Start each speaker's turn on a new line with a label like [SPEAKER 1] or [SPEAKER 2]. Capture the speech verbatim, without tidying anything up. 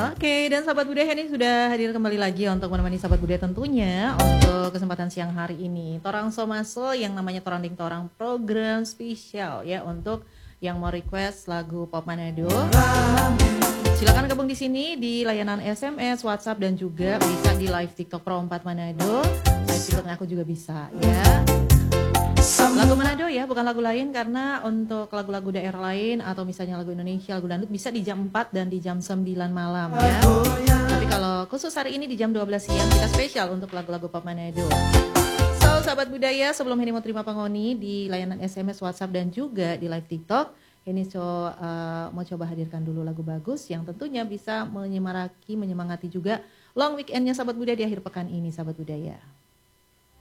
[SPEAKER 1] Oke, dan sahabat budaya ini sudah hadir kembali lagi untuk menemani sahabat budaya tentunya untuk kesempatan siang hari ini. Torang Somaso yang namanya Torang Ding Torang program spesial ya untuk yang mau request lagu Pop Manado. Silakan gabung di sini di layanan S M S, WhatsApp dan juga bisa di live TikTok Pro empat Manado. Live TikToknya aku juga bisa ya. Lagu Manado ya, bukan lagu lain karena untuk lagu-lagu daerah lain atau misalnya lagu Indonesia, lagu dangdut bisa di jam empat dan di jam sembilan malam ya. Tapi kalau khusus hari ini di jam dua belas siang kita spesial untuk lagu-lagu Pop Manado. So, sahabat budaya, sebelum ini mau terima pangoni di layanan S M S, WhatsApp dan juga di live TikTok, ini so uh, mau coba hadirkan dulu lagu bagus yang tentunya bisa menyemaraki, menyemangati juga long weekendnya sahabat budaya di akhir pekan ini, sahabat budaya.